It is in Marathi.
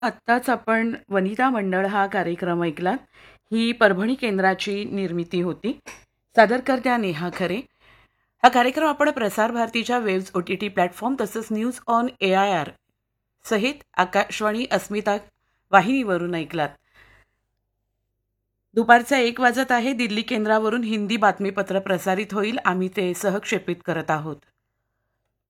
आत्ताच आपण वनिता मंडळ हा कार्यक्रम ऐकलात. ही परभणी केंद्राची निर्मिती होती. सादरकर्त्या नेहा खरे. हा कार्यक्रम आपण प्रसार भारतीच्या वेव्ज OTT प्लॅटफॉर्म तसंच न्यूज ऑन AIR सहित आकाशवाणी अस्मिता वाहिनीवरून ऐकलात. दुपारचा 1 वाजत आहे. दिल्ली केंद्रावरून हिंदी बातमीपत्र प्रसारित होईल. आम्ही ते सहक्षेपित करत आहोत.